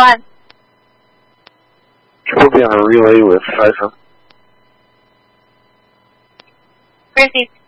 Go ahead. We'll be on a relay with Pfizer. Gracie.